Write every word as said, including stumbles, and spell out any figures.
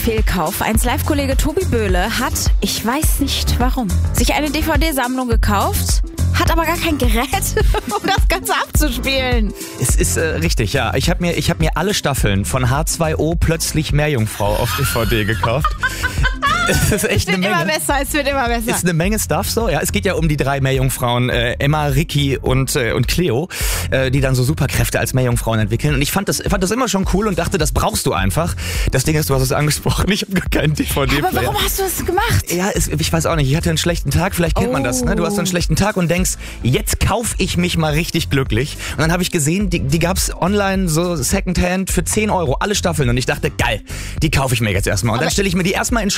Fehlkauf. Eins Live-Kollege Tobi Böhle hat, ich weiß nicht warum, sich eine D V D-Sammlung gekauft, hat aber gar kein Gerät, um das Ganze abzuspielen. Es ist äh, richtig, ja. Ich habe mir, ich hab mir alle Staffeln von H zwei O plötzlich Meerjungfrau auf D V D gekauft. Es ist echt es wird eine Menge. immer besser, es wird immer besser. Ist eine Menge Stuff so. Ja, es geht ja um die drei Meerjungfrauen, äh, Emma, Ricky und äh, und Cleo, äh, die dann so Superkräfte als Meerjungfrauen entwickeln. Und ich fand das fand das immer schon cool und dachte, das brauchst du einfach. Das Ding ist, du hast es angesprochen, ich habe gar keinen D V D-Player. Aber warum hast du das gemacht? Ja, es, ich weiß auch nicht. Ich hatte einen schlechten Tag. Vielleicht kennt Oh. man das. Ne? Du hast so einen schlechten Tag und denkst, jetzt kaufe ich mich mal richtig glücklich. Und dann habe ich gesehen, die, die gab's online so Secondhand für zehn Euro, alle Staffeln. Und ich dachte, geil, die kaufe ich mir jetzt erstmal. Und Aber dann stelle ich mir die erstmal in